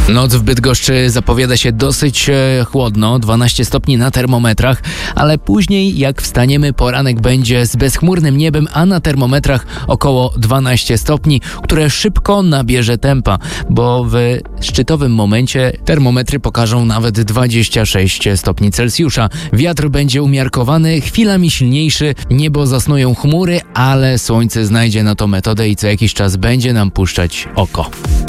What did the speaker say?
Noc w Bydgoszczy zapowiada się dosyć chłodno, 12 stopni na termometrach, ale później jak wstaniemy, poranek będzie z bezchmurnym niebem, a na termometrach około 12 stopni, które szybko nabierze tempa, bo w szczytowym momencie termometry pokażą nawet 26 stopni Celsjusza. Wiatr będzie umiarkowany, chwilami silniejszy, niebo zasnują chmury, ale słońce znajdzie na to metodę i co jakiś czas będzie nam puszczać oko.